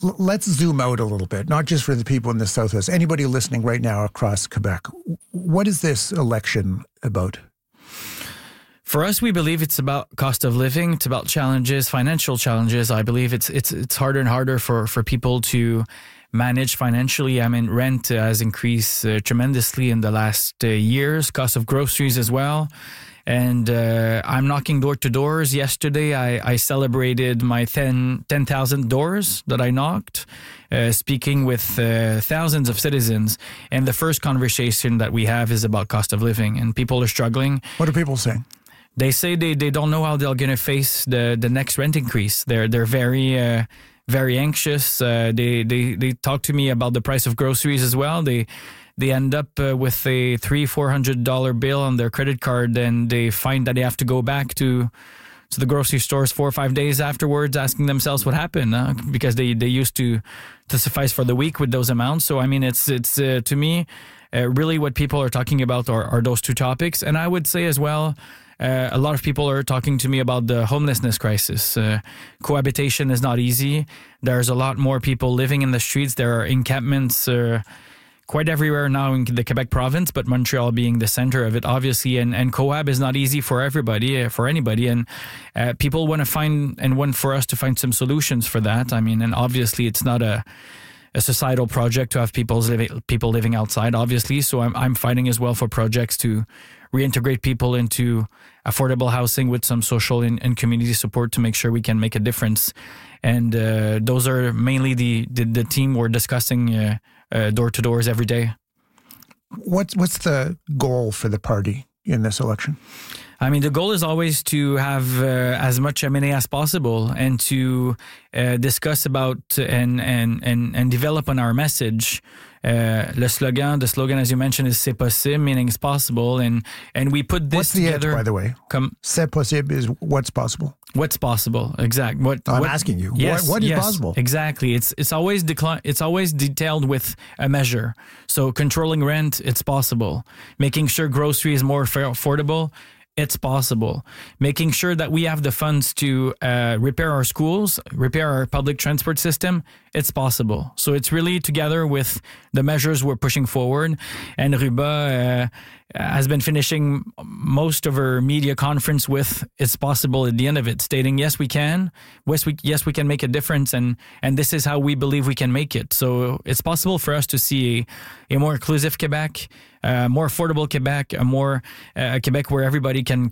let's zoom out a little bit, not just for the people in the Southwest, anybody listening right now across Quebec. What is this election about? For us, we believe it's about cost of living. It's about challenges, financial challenges. I believe it's harder and harder for people to manage financially. I mean, rent has increased tremendously in the last years, cost of groceries as well. And I'm knocking door to doors. Yesterday, I celebrated my 10,000 doors that I knocked, speaking with thousands of citizens. And the first conversation that we have is about cost of living, and people are struggling. What are people saying? They say they don't know how they're going to face the next rent increase. They're very very anxious. They talk to me about the price of groceries as well. They end up with a $300-400 bill on their credit card, and they find that they have to go back to the grocery stores 4 or 5 days afterwards, asking themselves what happened, because they used to suffice for the week with those amounts. So I mean, it's to me really what people are talking about are those two topics. And I would say as well, a lot of people are talking to me about the homelessness crisis. Cohabitation is not easy. There's a lot more people living in the streets. There are encampments quite everywhere now in the Quebec province, but Montreal being the center of it, obviously. And cohab is not easy for everybody, for anybody. And people want to find and want for us to find some solutions for that. I mean, and obviously it's not a societal project to have people living outside, obviously. So I'm fighting as well for projects to reintegrate people into affordable housing with some social and community support to make sure we can make a difference. And those are mainly the team we're discussing door to doors every day. What's the goal for the party in this election? I mean, the goal is always to have as much M&A as possible and to discuss about and develop on our message. The slogan, as you mentioned, is "C'est possible," meaning it's possible, and we put this what's the together. It, by the way, "C'est possible" is what's possible. What's possible? Exactly. I'm asking you. Yes, what is possible? Exactly. It's always It's always detailed with a measure. So controlling rent, it's possible. Making sure grocery is more affordable. It's possible. Making sure that we have the funds to repair our schools, repair our public transport system, it's possible. So it's really together with the measures we're pushing forward. And Ruba has been finishing most of her media conference with "it's possible" at the end of it, stating, yes, we can. Yes, we can make a difference. And this is how we believe we can make it. So it's possible for us to see a more inclusive Quebec, more affordable Quebec, a more Quebec where everybody can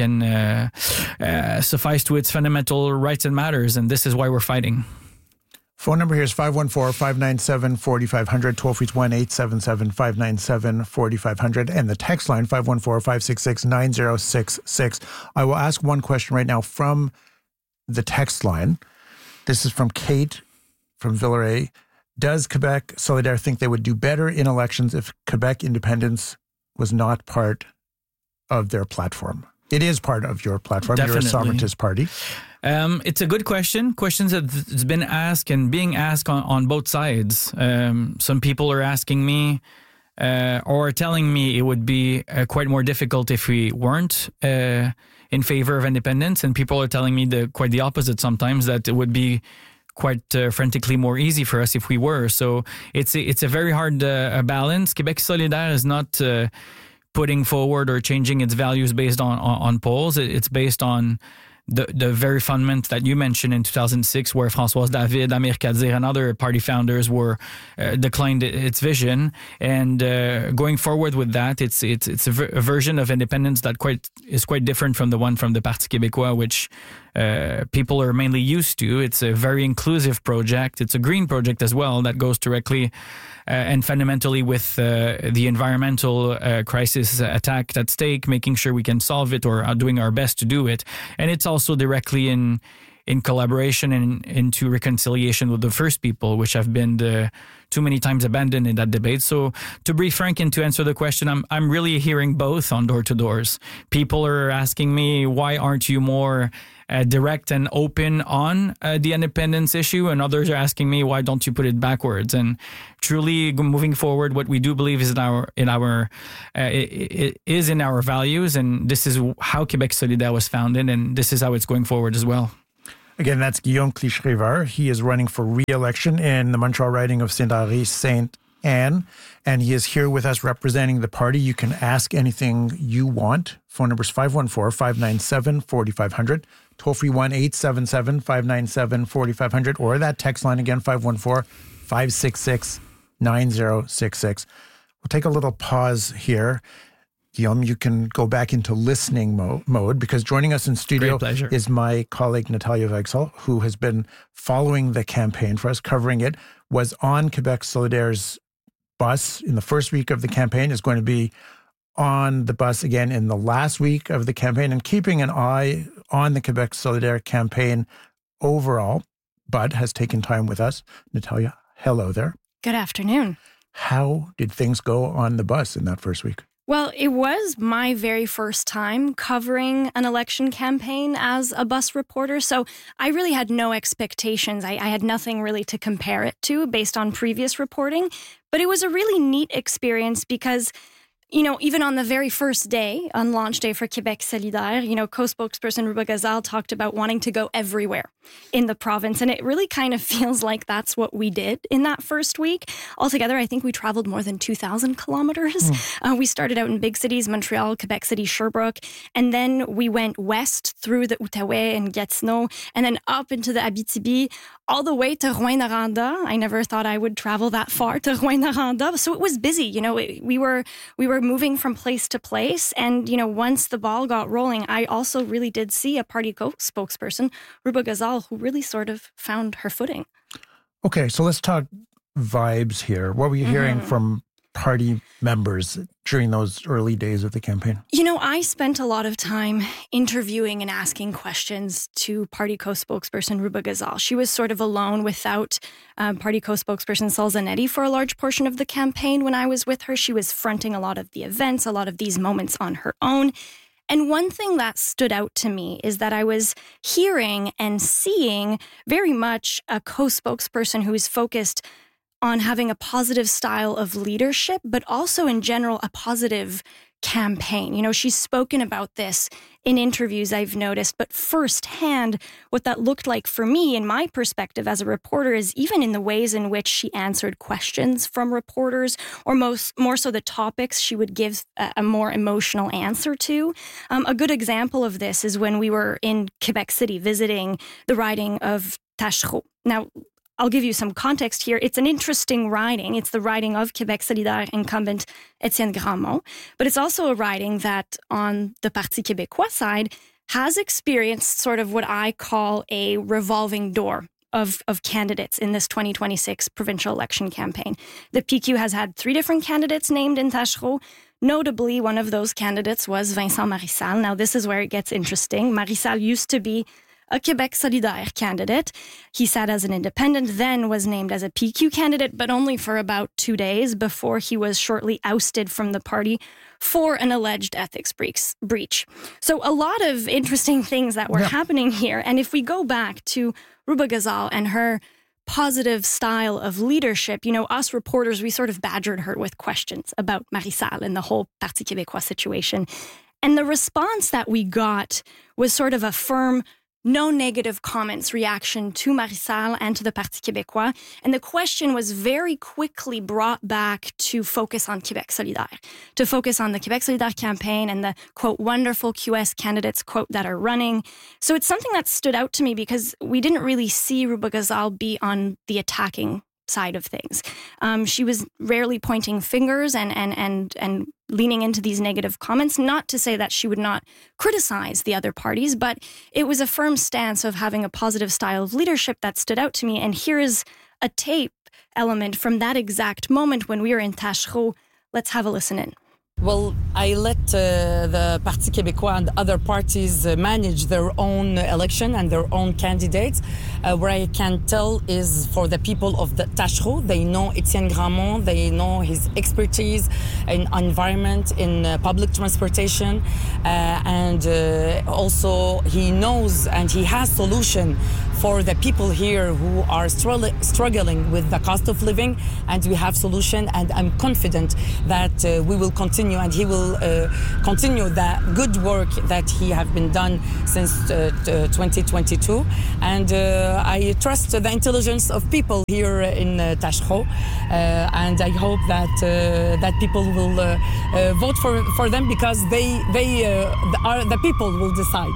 suffice to its fundamental rights and matters. And this is why we're fighting. Phone number here is 514-597-4500. Toll free is 1-877-597-4500. And the text line, 514-566-9066. I will ask one question right now from the text line. This is from Kate from Villeray. Does Quebec Solidaire think they would do better in elections if Quebec independence was not part of their platform? It is part of your platform. Definitely. You're a sovereigntist party. It's a good question. Questions that's been asked and being asked on both sides. Some people are asking me or telling me it would be quite more difficult if we weren't in favor of independence. And people are telling me quite the opposite sometimes, that it would be quite frantically more easy for us if we were. So it's a very hard balance. Québec Solidaire is not putting forward or changing its values based on polls. It's based on the very fundament that you mentioned in 2006, where Françoise David, Amir Kadir, and other party founders were declined its vision. And going forward with that, it's a version of independence that is quite different from the one from the Parti Québécois, which people are mainly used to. It's a very inclusive project. It's a green project as well that goes directly and fundamentally with the environmental crisis attack at stake, making sure we can solve it or are doing our best to do it. And it's also directly in collaboration and into reconciliation with the First People, which have been too many times abandoned in that debate. So to be frank and to answer the question, I'm really hearing both on door to doors. People are asking me, why aren't you more direct and open on the independence issue? And others are asking me, why don't you put it backwards? And truly moving forward, what we do believe is it is in our values, and this is how Québec Solidaire was founded, and this is how it's going forward as well. Again, that's Guillaume Clichy-Rivard. He is running for re-election in the Montreal riding of Saint-Henri-Sainte-Anne, and he is here with us representing the party. You can ask anything you want. Phone number is 514-597-4500. Toll-free 1-877-597-4500, or that text line again, 514-566-9066. We'll take a little pause here. Guillaume, you can go back into listening mode because joining us in studio is my colleague Natalia Vexel, who has been following the campaign for us, covering it, was on Quebec Solidaire's bus in the first week of the campaign, is going to be on the bus again in the last week of the campaign, and keeping an eye on the Quebec Solidaire campaign overall, but has taken time with us. Natalia, hello there. Good afternoon. How did things go on the bus in that first week? Well, it was my very first time covering an election campaign as a bus reporter, so I really had no expectations. I had nothing really to compare it to based on previous reporting, but it was a really neat experience because, you know, even on the very first day, on launch day for Quebec Solidaire, you know, co-spokesperson Rouba Gazal talked about wanting to go everywhere in the province. And it really kind of feels like that's what we did in that first week. Altogether, I think we traveled more than 2,000 kilometers. We started out in big cities, Montreal, Quebec City, Sherbrooke. And then we went west through the Outaouais and Gatineau, and then up into the Abitibi, all the way to Rouyn-Noranda. I never thought I would travel that far to Rouyn-Noranda. So it was busy. You know, we were moving from place to place. And, you know, once the ball got rolling, I also really did see a party spokesperson, Rouba Gazal, who really sort of found her footing. Okay, so let's talk vibes here. What were you hearing from party members during those early days of the campaign? You know, I spent a lot of time interviewing and asking questions to party co-spokesperson Rouba Gazal. She was sort of alone without party co-spokesperson Sol Zanetti for a large portion of the campaign. When I was with her, she was fronting a lot of the events, a lot of these moments on her own. And one thing that stood out to me is that I was hearing and seeing very much a co-spokesperson who is focused on having a positive style of leadership, but also in general, a positive campaign. You know, she's spoken about this in interviews I've noticed, but firsthand, what that looked like for me, in my perspective as a reporter, is even in the ways in which she answered questions from reporters, or more so the topics she would give a more emotional answer to. A good example of this is when we were in Quebec City visiting the riding of Taschereau. Now, I'll give you some context here. It's an interesting riding. It's the riding of Quebec Solidaire incumbent Étienne Grandmont. But it's also a riding that on the Parti Québécois side has experienced sort of what I call a revolving door of candidates in this 2026 provincial election campaign. The PQ has had 3 different candidates named in Taschereau. Notably, one of those candidates was Vincent Marissal. Now, this is where it gets interesting. Marissal used to be a Quebec Solidaire candidate. He sat as an independent, then was named as a PQ candidate, but only for about 2 days before he was shortly ousted from the party for an alleged ethics breach. So a lot of interesting things that were happening here. And if we go back to Rouba Gazal and her positive style of leadership, you know, us reporters, we sort of badgered her with questions about Marissal and the whole Parti Québécois situation. And the response that we got was sort of a firm, no negative comments reaction to Marissal and to the Parti Québécois. And the question was very quickly brought back to focus on Quebec Solidaire, to focus on the Quebec Solidaire campaign and the, quote, wonderful QS candidates, quote, that are running. So it's something that stood out to me because we didn't really see Rouba Gazal be on the attacking side of things. She was rarely pointing fingers and leaning into these negative comments, not to say that she would not criticize the other parties, but it was a firm stance of having a positive style of leadership that stood out to me. And here is a tape element from that exact moment when we were in Taschereau. Let's have a listen in. Well, I let the Parti Québécois and other parties manage their own election and their own candidates. What I can tell is for the people of the Taschereau, they know Étienne Grandmont, they know his expertise in environment, in public transportation, and also he knows and he has solution for the people here who are struggling with the cost of living, and we have solution. And I'm confident that we will continue, and he will continue the good work that he have been done since 2022. And I trust the intelligence of people here in Taschereau, and I hope that that people will vote for them, because the people will decide.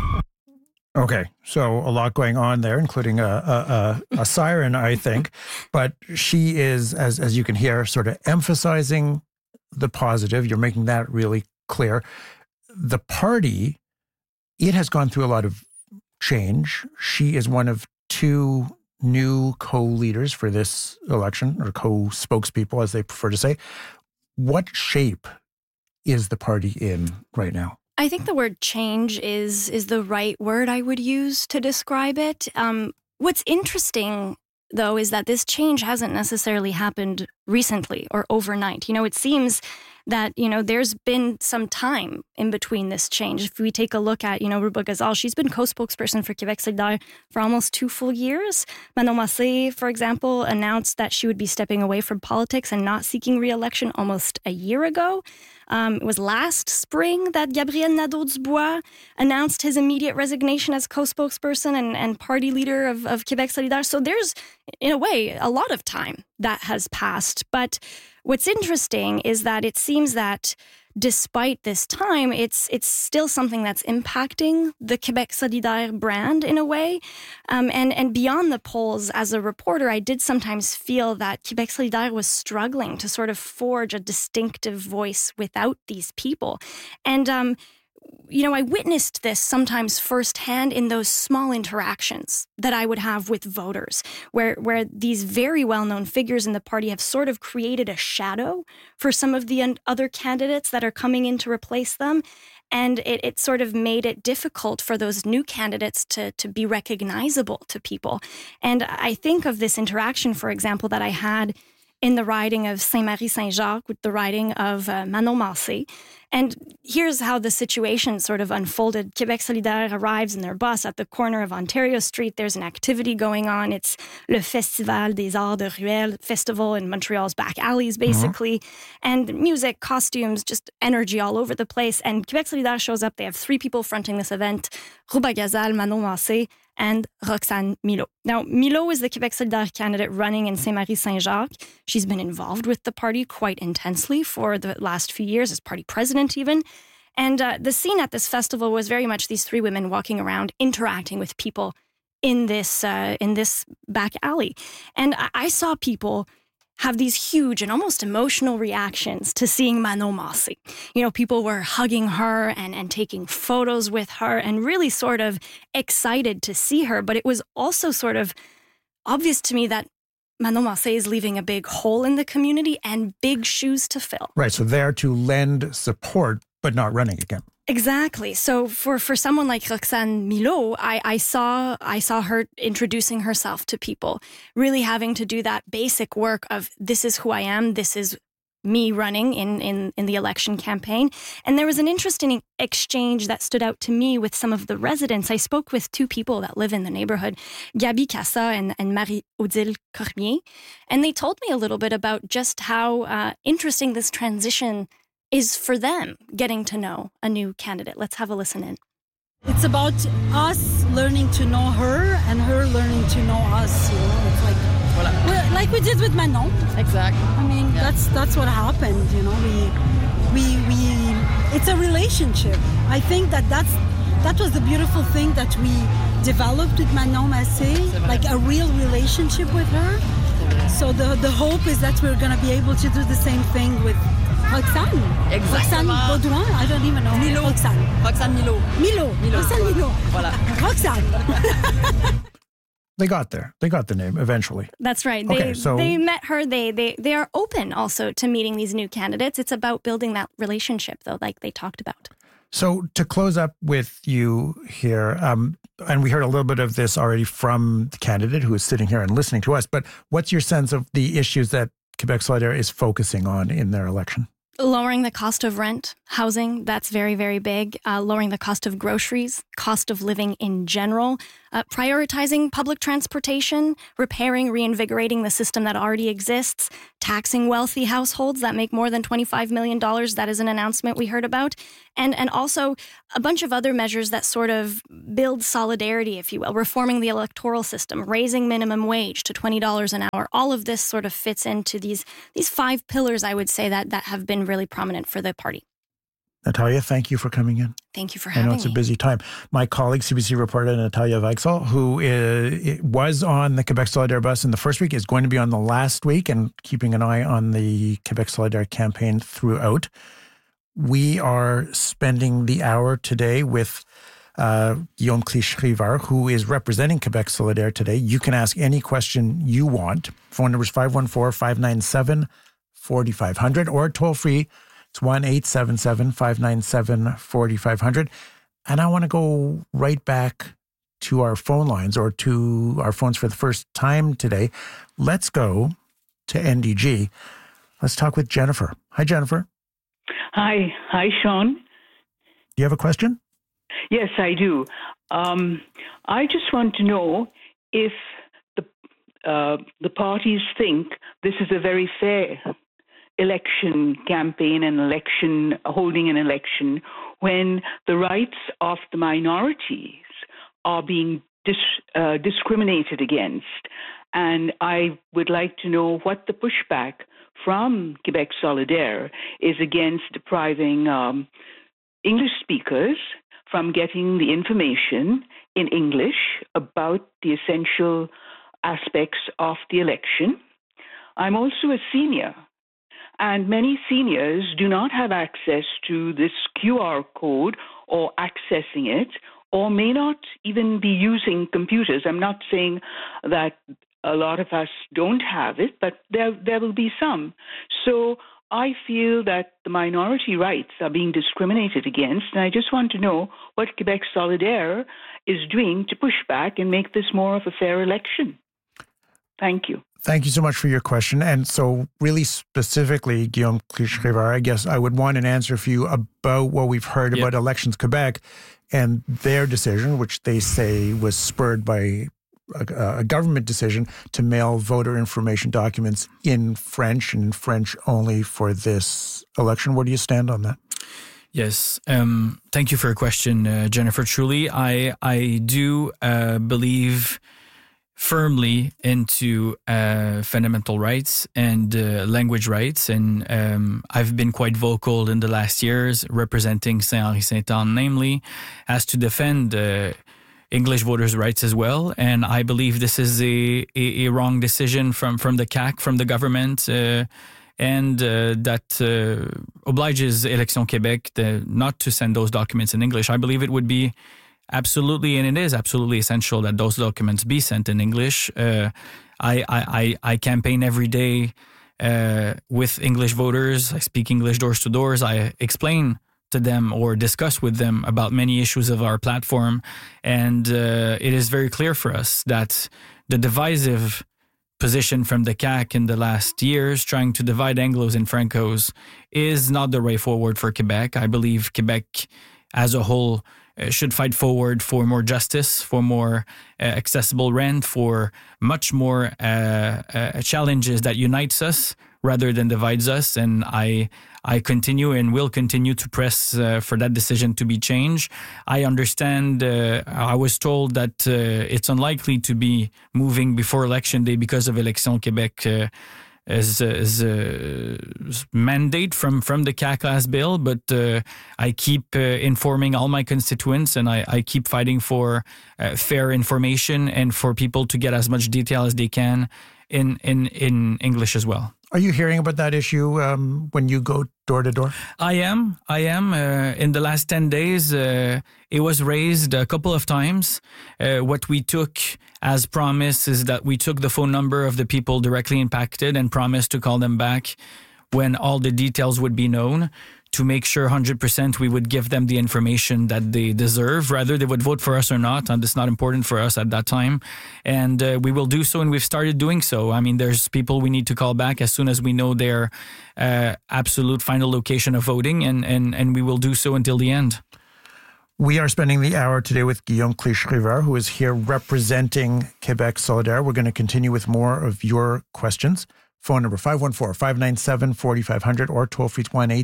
Okay, so a lot going on there, including a siren, I think. But she is, as you can hear, sort of emphasizing the positive. You're making that really clear. The party, it has gone through a lot of change. She is one of two new co-leaders for this election, or co-spokespeople, as they prefer to say. What shape is the party in right now? I think the word change is the right word I would use to describe it. What's interesting, though, is that this change hasn't necessarily happened recently or overnight. It seems that, there's been some time in between this change. If we take a look at, Rouba Gazal, she's been co-spokesperson for Québec solidaire for almost 2 full years. Manon Massé, for example, announced that she would be stepping away from politics and not seeking re-election almost a year ago. It was last spring that Gabriel Nadeau-Dubois announced his immediate resignation as co-spokesperson and party leader of Québec solidaire. So there's, in a way, a lot of time that has passed. But what's interesting is that it seems that despite this time, it's still something that's impacting the Québec solidaire brand in a way. And beyond the polls, as a reporter, I did sometimes feel that Québec solidaire was struggling to sort of forge a distinctive voice without these people. And I witnessed this sometimes firsthand in those small interactions that I would have with voters, where these very well-known figures in the party have sort of created a shadow for some of the other candidates that are coming in to replace them. And it sort of made it difficult for those new candidates to be recognizable to people. And I think of this interaction, for example, that I had in the riding of Saint-Marie-Saint-Jacques with the riding of Manon Massé. And here's how the situation sort of unfolded. Québec solidaire arrives in their bus at the corner of Ontario Street. There's an activity going on. It's Le Festival des Arts de Ruelle festival in Montreal's back alleys, basically. And music, costumes, just energy all over the place. And Québec solidaire shows up. They have 3 people fronting this event: Rouba Gazal, Manon Massé, and Roxane Milot. Now, Milot is the Québec solidaire candidate running in Saint-Marie-Saint-Jacques. She's been involved with the party quite intensely for the last few years as party president even. And the scene at this festival was very much these 3 women walking around, interacting with people in this back alley. And I saw people have these huge and almost emotional reactions to seeing Manon Massé. People were hugging her and taking photos with her and really sort of excited to see her. But it was also sort of obvious to me that Manon Massé is leaving a big hole in the community and big shoes to fill. Right, so there to lend support, but not running again. Exactly. So for someone like Roxane Milot, I saw her introducing herself to people, really having to do that basic work of, this is who I am, this is me running in the election campaign. And there was an interesting exchange that stood out to me with some of the residents. I spoke with 2 people that live in the neighborhood, Gabi Cassa and Marie-Odile Cormier, and they told me a little bit about just how interesting this transition is for them, getting to know a new candidate. Let's have a listen in. It's about us learning to know her and her learning to know us. It's like, voilà. Like we did with Manon. Exactly. I mean, yeah. That's what happened. We it's a relationship. I think that was the beautiful thing that we developed with Manon Massé, like a real relationship with her. So the hope is that we're going to be able to do the same thing with Roxane. Exactement. Roxane Baudouin, I don't even know. Milot. Roxane Milot. Roxane Milot. Voilà. Roxane. They got there. They got the name eventually. That's right. They met her. They are open also to meeting these new candidates. It's about building that relationship, though, like they talked about. So to close up with you here, and we heard a little bit of this already from the candidate who is sitting here and listening to us, but what's your sense of the issues that Québec solidaire is focusing on in their election? Lowering the cost of rent, housing, that's very, very big. Lowering the cost of groceries, cost of living in general. prioritizing public transportation, repairing, reinvigorating the system that already exists, taxing wealthy households that make more than $25 million. That is an announcement we heard about. And also a bunch of other measures that sort of build solidarity, if you will, reforming the electoral system, raising minimum wage to $20 an hour. All of this sort of fits into these 5 pillars, I would say, that have been really prominent for the party. Natalia, thank you for coming in. Thank you for having me. I know it's a busy time. My colleague, CBC reporter Natalia Weichsel, who was on the Quebec Solidaire bus in the first week, is going to be on the last week and keeping an eye on the Quebec Solidaire campaign throughout. We are spending the hour today with Guillaume Clichy-Rivard, who is representing Quebec Solidaire today. You can ask any question you want. Phone number is 514-597-4500 or toll free. It's 1-877-597-4500. And I want to go right back to our phone lines, or to our phones for the first time today. Let's go to NDG. Let's talk with Jennifer. Hi, Jennifer. Hi, Sean. Do you have a question? Yes, I do. I just want to know if the parties think this is a very fair election campaign and holding an election when the rights of the minorities are being discriminated against. And I would like to know what the pushback from Quebec Solidaire is against depriving English speakers from getting the information in English about the essential aspects of the election. I'm also a senior, and many seniors do not have access to this QR code or accessing it, or may not even be using computers. I'm not saying that a lot of us don't have it, but there will be some. So I feel that the minority rights are being discriminated against, and I just want to know what Quebec Solidaire is doing to push back and make this more of a fair election. Thank you. Thank you so much for your question. And so really specifically, Guillaume Clichy-Rivard, I guess I would want an answer for you about what we've heard about Elections Quebec and their decision, which they say was spurred by a government decision to mail voter information documents in French and in French only for this election. Where do you stand on that? Yes. Thank you for your question, Jennifer. Truly, I do believe firmly into fundamental rights and language rights. And I've been quite vocal in the last years, representing Saint-Henri-Saint-Anne, namely, as to defend English voters' rights as well. And I believe this is a wrong decision from the CAQ, from the government, and that obliges Élections Québec not to send those documents in English. I believe it would be absolutely, and it is absolutely essential that those documents be sent in English. I campaign every day with English voters. I speak English doors to doors. I explain to them or discuss with them about many issues of our platform. And it is very clear for us that the divisive position from the CAQ in the last years, trying to divide Anglos and Francos, is not the way forward for Quebec. I believe Quebec as a whole should fight forward for more justice, for more accessible rent, for much more challenges that unites us rather than divides us. And I continue and will continue to press for that decision to be changed. I understand, I was told that it's unlikely to be moving before Election Day because of Élections Québec as a mandate from the CAQ bill, but I keep informing all my constituents, and I keep fighting for fair information and for people to get as much detail as they can in English as well. Are you hearing about that issue when you go door to door? I am. In the last 10 days, it was raised a couple of times. What we took as promise is that we took the phone number of the people directly impacted and promised to call them back when all the details would be known, to make sure 100% we would give them the information that they deserve, rather they would vote for us or not, and it's not important for us at that time. And we will do so, and we've started doing so. I mean, there's people we need to call back as soon as we know their absolute final location of voting, and we will do so until the end. We are spending the hour today with Guillaume Clich-Rivard, who is here representing Quebec Solidaire. We're going to continue with more of your questions. Phone number 514-597-4500 or toll-free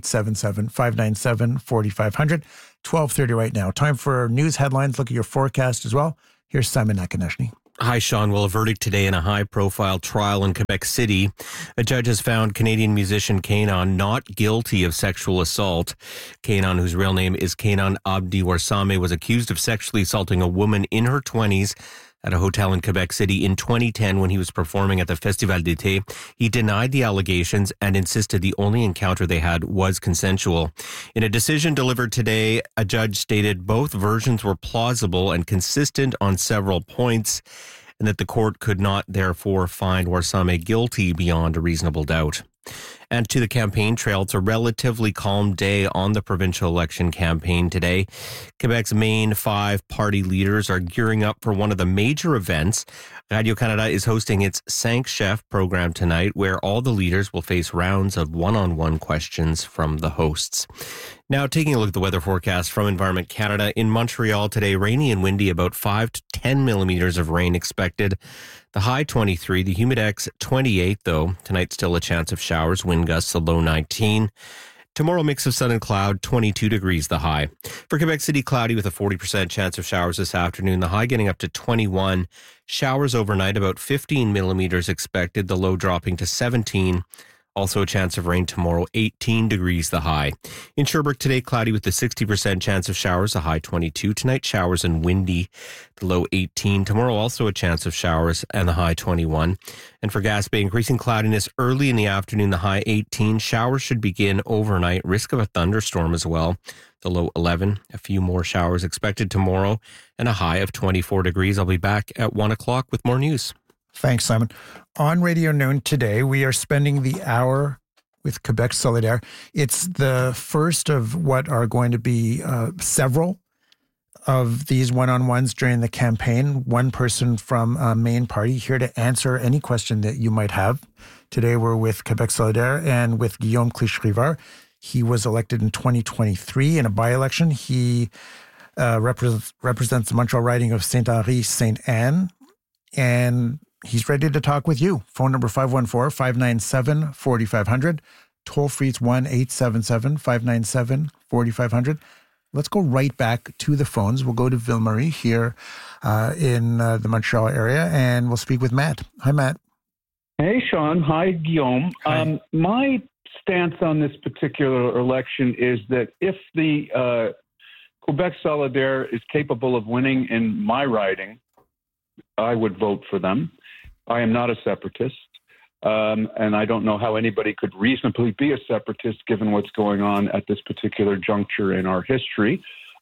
1-877-597-4500. 12:30 right now. Time for news headlines. Look at your forecast as well. Here's Simon Akineshny. Hi, Sean. Well, a verdict today in a high-profile trial in Quebec City. A judge has found Canadian musician Kainan not guilty of sexual assault. Kainan, whose real name is Kainan Abdi Warsame, was accused of sexually assaulting a woman in her 20s at a hotel in Quebec City in 2010 when he was performing at the Festival d'été. He denied the allegations and insisted the only encounter they had was consensual. In a decision delivered today, a judge stated both versions were plausible and consistent on several points, and that the court could not therefore find Warsame guilty beyond a reasonable doubt. And to the campaign trail, it's a relatively calm day on the provincial election campaign today. Quebec's main 5 party leaders are gearing up for one of the major events. Radio-Canada is hosting its 5 Chefs program tonight, where all the leaders will face rounds of one-on-one questions from the hosts. Now, taking a look at the weather forecast from Environment Canada. In Montreal today, rainy and windy, about 5 to 10 millimeters of rain expected. The high 23, the humidex 28, though. Tonight, still a chance of showers, wind gusts a low 19. Tomorrow, mix of sun and cloud, 22 degrees the high. For Quebec City, cloudy with a 40% chance of showers this afternoon. The high getting up to 21. Showers overnight, about 15 millimeters expected. The low dropping to 17. Also a chance of rain tomorrow, 18 degrees the high. In Sherbrooke today, cloudy with a 60% chance of showers, a high 22. Tonight, showers and windy, the low 18. Tomorrow, also a chance of showers and the high 21. And for Gaspé, increasing cloudiness early in the afternoon, the high 18. Showers should begin overnight. Risk of a thunderstorm as well, the low 11. A few more showers expected tomorrow and a high of 24 degrees. I'll be back at 1 o'clock with more news. Thanks, Simon. On Radio Noon today, we are spending the hour with Quebec Solidaire. It's the first of what are going to be several of these one-on-ones during the campaign. One person from a main party here to answer any question that you might have. Today, we're with Quebec Solidaire and with Guillaume Clich-Rivard. He was elected in 2023 in a by-election. He represents the Montreal riding of Saint-Henri-Sainte-Anne, and he's ready to talk with you. Phone number 514-597-4500. Toll free, it's 1-877-597-4500. Let's go right back to the phones. We'll go to Ville-Marie here in the Montreal area, and we'll speak with Matt. Hi, Matt. Hey, Sean. Hi, Guillaume. Hi. My stance on this particular election is that if the Quebec Solidaire is capable of winning in my riding, I would vote for them. I am not a separatist, and I don't know how anybody could reasonably be a separatist given what's going on at this particular juncture in our history.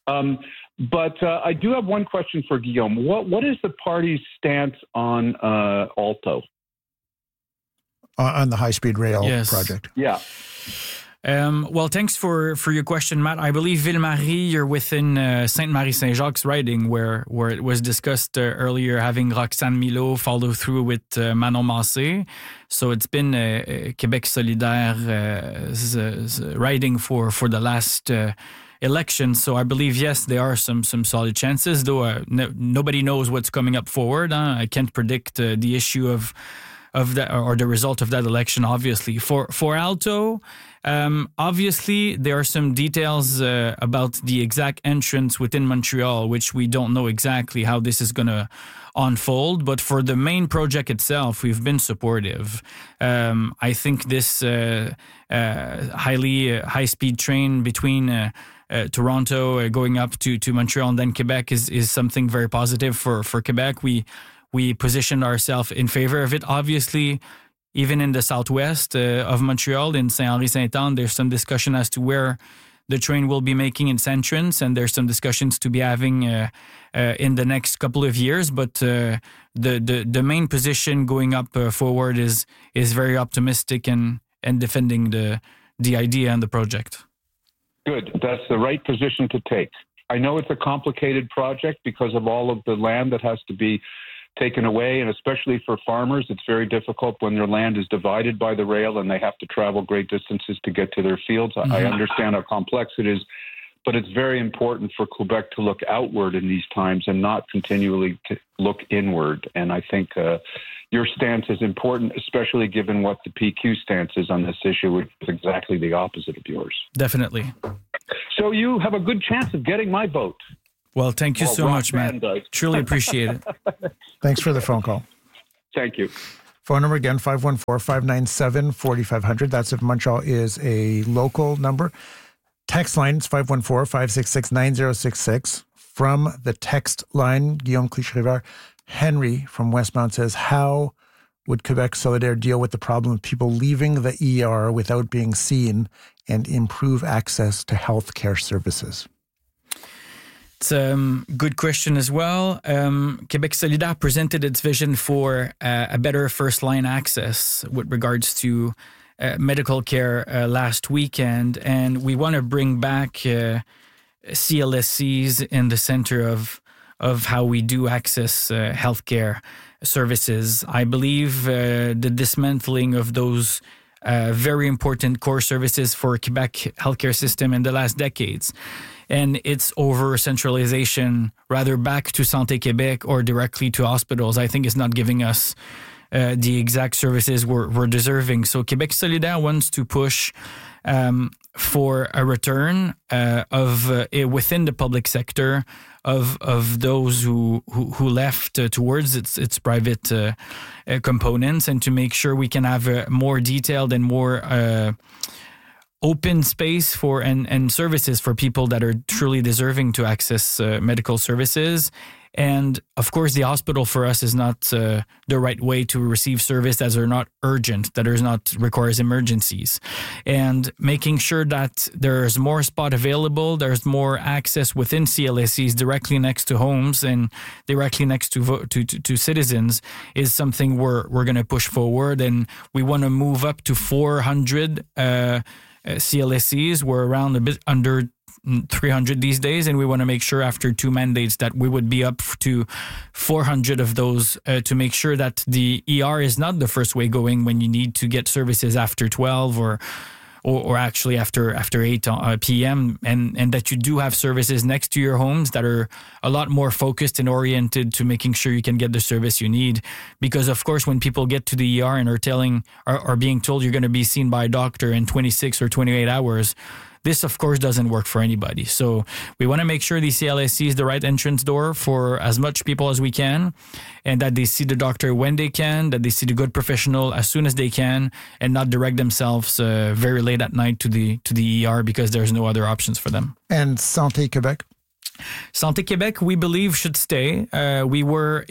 But I do have one question for Guillaume. What is the party's stance on Alto? On the high-speed rail project? Yeah. Well, thanks for your question, Matt. I believe Ville-Marie, you're within Sainte-Marie-Saint-Jacques riding, where it was discussed earlier, having Roxane Milot follow through with Manon Massé. So it's been Québec Solidaire riding for the last election. So I believe, yes, there are some solid chances, though nobody knows what's coming up forward. I can't predict the issue of that or the result of that election, obviously. For Alto, obviously, there are some details about the exact entrance within Montreal, which we don't know exactly how this is going to unfold. But for the main project itself, we've been supportive. I think this high-speed train between Toronto going up to Montreal and then Quebec is something very positive for Quebec. We positioned ourselves in favor of it. Obviously, even in the southwest of Montreal, in Saint-Henri-Sainte-Anne, there's some discussion as to where the train will be making its entrance, and there's some discussions to be having in the next couple of years. But the main position going up forward is very optimistic and defending the idea and the project. Good. That's the right position to take. I know it's a complicated project because of all of the land that has to be taken away, and especially for farmers, it's very difficult when their land is divided by the rail and they have to travel great distances to get to their fields. I understand how complex it is, but it's very important for Quebec to look outward in these times and not continually to look inward. And I think your stance is important, especially given what the PQ stance is on this issue, which is exactly the opposite of yours. Definitely. So you have a good chance of getting my vote. Well, thank you so much, Matt. Truly appreciate it. Thanks for the phone call. Thank you. Phone number again, 514-597-4500. That's if Montreal is a local number. Text line is 514-566-9066. From the text line, Guillaume Clichy-Rivard, Henry from Westmount says, how would Quebec Solidaire deal with the problem of people leaving the ER without being seen and improve access to health care services? It's a good question as well. Quebec Solidaire presented its vision for a better first-line access with regards to medical care last weekend, and we want to bring back CLSCs in the center of how we do access healthcare services. I believe the dismantling of those very important core services for Quebec healthcare system in the last decades, and its over-centralization, rather back to Santé Québec or directly to hospitals, I think is not giving us the exact services we're deserving. So Quebec Solidaire wants to push for a return of within the public sector of those who left towards its private components, and to make sure we can have a more detailed and more open space for and services for people that are truly deserving to access medical services. And of course, the hospital for us is not the right way to receive service that are not urgent, that is not requires emergencies. And making sure that there's more spot available, there's more access within CLSCs directly next to homes and directly next to citizens is something we're going to push forward. And we want to move up to 400 CLSCs. We're around a bit under 300 these days, and we want to make sure after 2 mandates that we would be up to 400 of those to make sure that the ER is not the first way going when you need to get services after 12 or actually after 8 p.m. and that you do have services next to your homes that are a lot more focused and oriented to making sure you can get the service you need. Because of course, when people get to the ER and are being told you're going to be seen by a doctor in 26 or 28 hours, this, of course, doesn't work for anybody. So we want to make sure the CLSC is the right entrance door for as much people as we can, and that they see the doctor when they can, that they see the good professional as soon as they can, and not direct themselves very late at night to the ER because there's no other options for them. And Santé Québec? Santé Québec, we believe, should stay. We were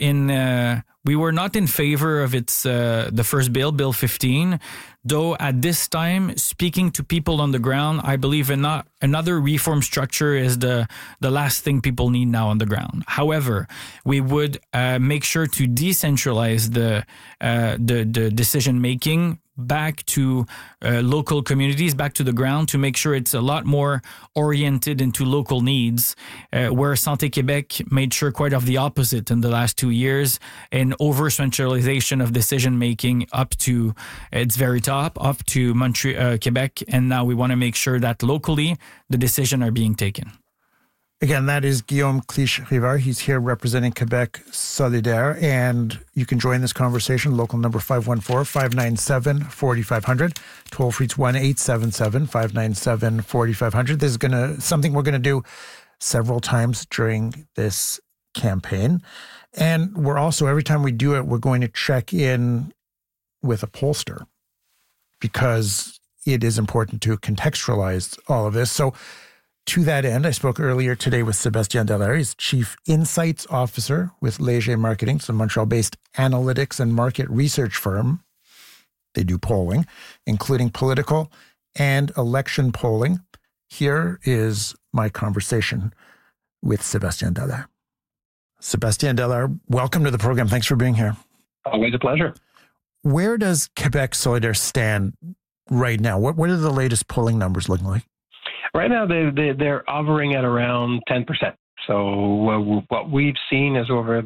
not in favor of the first bill 15. Though at this time, speaking to people on the ground, I believe another reform structure is the last thing people need now on the ground. However, we would make sure to decentralize the decision making back to local communities, back to the ground, to make sure it's a lot more oriented into local needs, where Santé Québec made sure quite of the opposite in the last 2 years, an over-centralization of decision-making up to its very top, up to Quebec, and now we want to make sure that locally the decisions are being taken. Again, that is Guillaume Clichy-Rivard. He's here representing Quebec Solidaire, and you can join this conversation. Local number 514-597-4500. Toll free, it's 1-877-597-4500. This is something we're going to do several times during this campaign. And we're also, every time we do it, we're going to check in with a pollster because it is important to contextualize all of this. So to that end, I spoke earlier today with Sébastien Dallaire. He's Chief Insights Officer with Léger Marketing. It's a Montreal-based analytics and market research firm. They do polling, including political and election polling. Here is my conversation with Sébastien Dallaire. Sébastien Dallaire, welcome to the program. Thanks for being here. Always a pleasure. Where does Quebec Solidaire stand right now? What are the latest polling numbers looking like? Right now, they're hovering at around 10%. So what we've seen is over the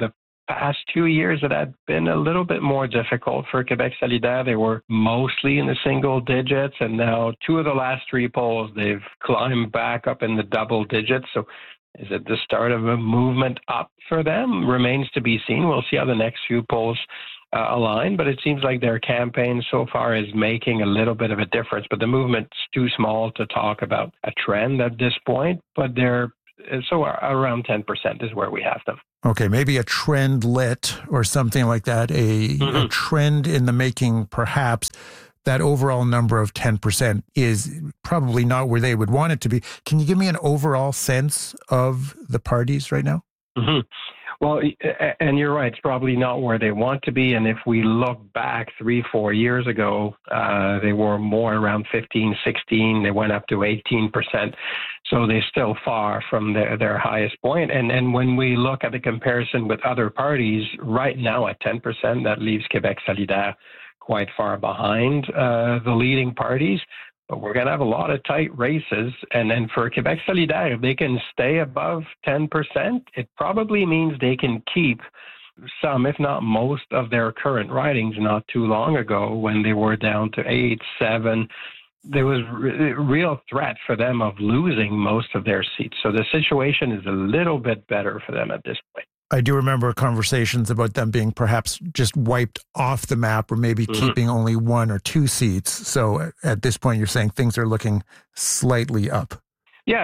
past 2 years, it had been a little bit more difficult for Quebec Solidaire. They were mostly in the single digits, and now 2 of the last 3 polls, they've climbed back up in the double digits. So is it the start of a movement up for them? Remains to be seen. We'll see how the next few polls align, but it seems like their campaign so far is making a little bit of a difference. But the movement's too small to talk about a trend at this point, but they're so around 10% is where we have them. Okay, maybe a trend lit or something like that, a trend in the making, perhaps. That overall number of 10% is probably not where they would want it to be. Can you give me an overall sense of the parties right now? Mm-hmm. Well, and you're right, it's probably not where they want to be. And if we look back 3-4 years ago, they were more around 15, 16. They went up to 18%. So they're still far from their highest point. And when we look at the comparison with other parties, right now at 10%, that leaves Quebec Solidaire quite far behind the leading parties. But we're going to have a lot of tight races. And then for Quebec Solidaire, if they can stay above 10%, it probably means they can keep some, if not most, of their current ridings. Not too long ago, when they were down to 8, 7, there was a real threat for them of losing most of their seats. So the situation is a little bit better for them at this point. I do remember conversations about them being perhaps just wiped off the map or maybe keeping only 1 or 2 seats. So at this point, you're saying things are looking slightly up. Yeah,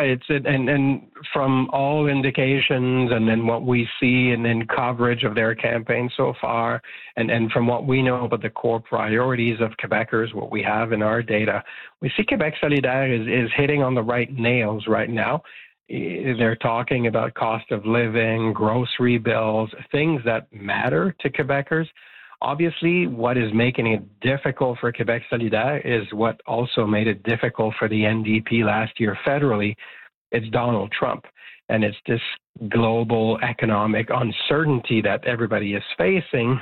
and from all indications and then what we see and then coverage of their campaign so far and from what we know about the core priorities of Quebecers, what we have in our data, we see Quebec Solidaire is hitting on the right nails right now. They're talking about cost of living, grocery bills, things that matter to Quebecers. Obviously, what is making it difficult for Quebec Solidaire is what also made it difficult for the NDP last year federally. It's Donald Trump. And it's this global economic uncertainty that everybody is facing.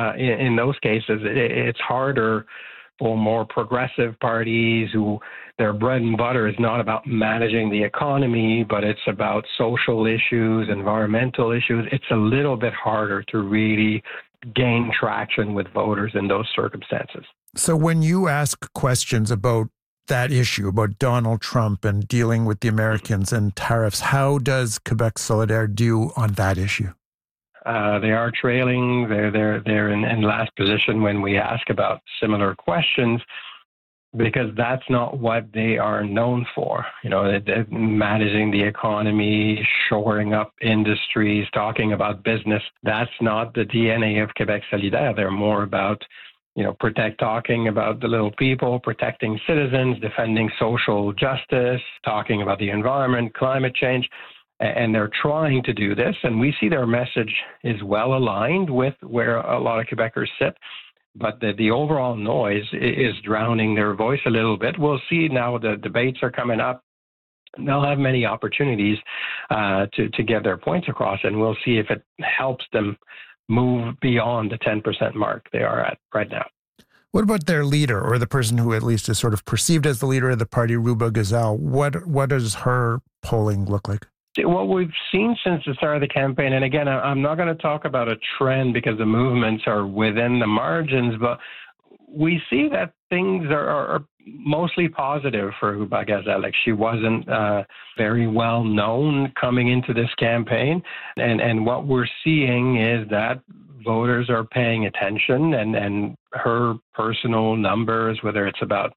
In those cases, it's harder for more progressive parties who their bread and butter is not about managing the economy, but it's about social issues, environmental issues. It's a little bit harder to really gain traction with voters in those circumstances. So when you ask questions about that issue, about Donald Trump and dealing with the Americans and tariffs, how does Quebec Solidaire do on that issue? They are trailing. They're in last position when we ask about similar questions, because that's not what they are known for. You know, managing the economy, shoring up industries, talking about business. That's not the DNA of Quebec Solidaire. They're more about, you know, talking about the little people, protecting citizens, defending social justice, talking about the environment, climate change. And they're trying to do this, and we see their message is well aligned with where a lot of Quebecers sit, but the overall noise is drowning their voice a little bit. We'll see now the debates are coming up. They'll have many opportunities to get their points across, and we'll see if it helps them move beyond the 10% mark they are at right now. What about their leader, or the person who at least is sort of perceived as the leader of the party, Rouba Gazal? What does her polling look like? What we've seen since the start of the campaign, and again, I'm not going to talk about a trend because the movements are within the margins, but we see that things are mostly positive for Rouba Gazal. Like, she wasn't very well known coming into this campaign, and what we're seeing is that voters are paying attention, and her personal numbers, whether it's about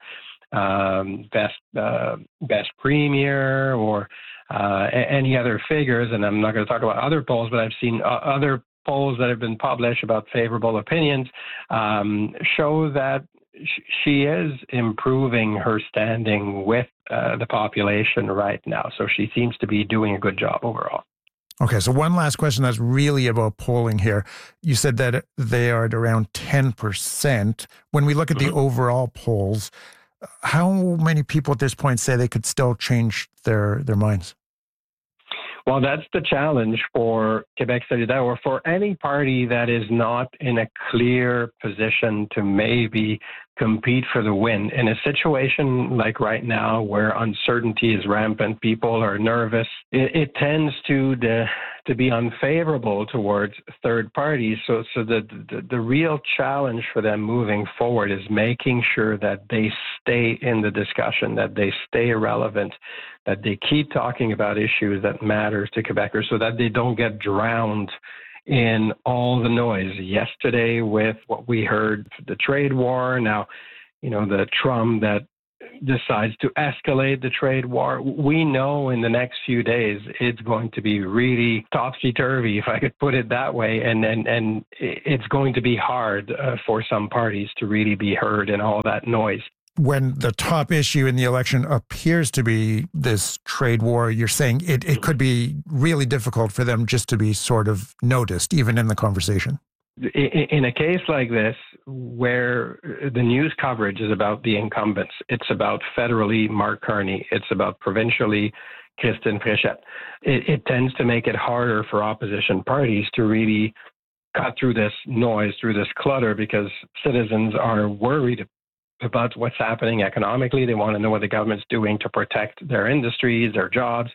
best premier or any other figures, and I'm not going to talk about other polls, but I've seen other polls that have been published about favorable opinions show that she is improving her standing with the population right now. So she seems to be doing a good job overall. Okay, so one last question that's really about polling here. You said that they are at around 10%. When we look at the overall polls, how many people at this point say they could still change their minds? Well, that's the challenge for Quebec Solidaire, or for any party that is not in a clear position to maybe compete for the win. In a situation like right now where uncertainty is rampant, people are nervous, it tends to to be unfavorable towards third parties. So the real challenge for them moving forward is making sure that they stay in the discussion, that they stay relevant, that they keep talking about issues that matter to Quebecers so that they don't get drowned in all the noise. Yesterday with what we heard, the trade war, now, the Trump that decides to escalate the trade war. We know in the next few days it's going to be really topsy-turvy, if I could put it that way, and it's going to be hard for some parties to really be heard in all that noise. When the top issue in the election appears to be this trade war, you're saying it could be really difficult for them just to be sort of noticed, even in the conversation. In a case like this, where the news coverage is about the incumbents, it's about federally Mark Carney, it's about provincially Christine Fréchette, it tends to make it harder for opposition parties to really cut through this noise, through this clutter, because citizens are worried about what's happening economically. They want to know what the government's doing to protect their industries, their jobs.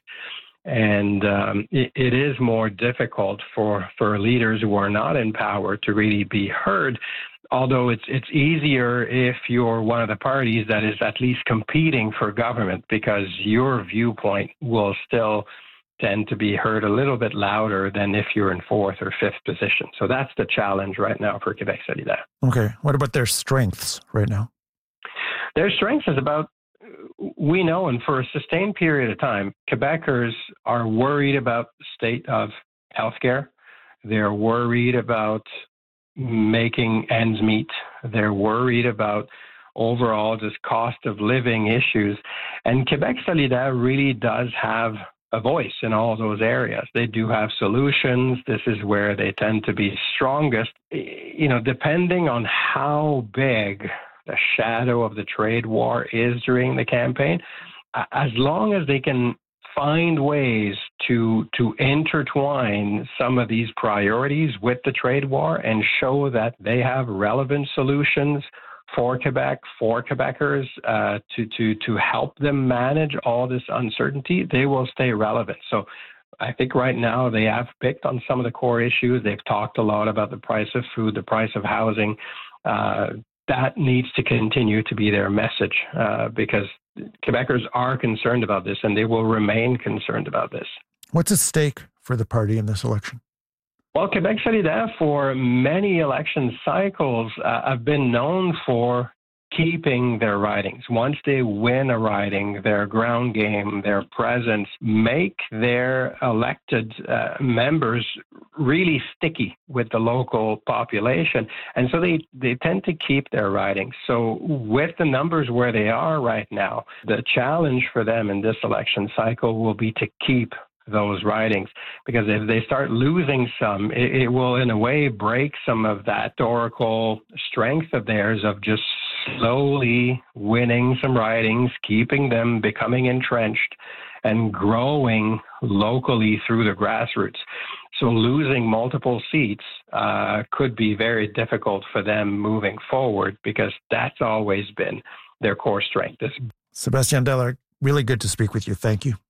And it is more difficult for leaders who are not in power to really be heard, although it's easier if you're one of the parties that is at least competing for government, because your viewpoint will still tend to be heard a little bit louder than if you're in fourth or fifth position. So that's the challenge right now for Québec Solidaire. Okay. What about their strengths right now? Their strengths is about, we know, and for a sustained period of time, Quebecers are worried about the state of healthcare. They're worried about making ends meet. They're worried about overall just cost of living issues. And Québec Solidaire really does have a voice in all those areas. They do have solutions. This is where they tend to be strongest. Depending on how big the shadow of the trade war is during the campaign, as long as they can find ways to intertwine some of these priorities with the trade war and show that they have relevant solutions for Quebec, for Quebecers, to help them manage all this uncertainty, they will stay relevant. So I think right now they have picked on some of the core issues. They've talked a lot about the price of food, the price of housing. That needs to continue to be their message because Quebecers are concerned about this and they will remain concerned about this. What's at stake for the party in this election? Well, Québec Solidaire for many election cycles have been known for keeping their ridings. Once they win a riding, their ground game, their presence, make their elected members really sticky with the local population. And so they tend to keep their ridings. So with the numbers where they are right now, the challenge for them in this election cycle will be to keep those ridings, because if they start losing some, it will in a way break some of that historical strength of theirs of just slowly winning some ridings, keeping them, becoming entrenched, and growing locally through the grassroots. So losing multiple seats could be very difficult for them moving forward, because that's always been their core strength. Sébastien Dallaire, really good to speak with you. Thank you.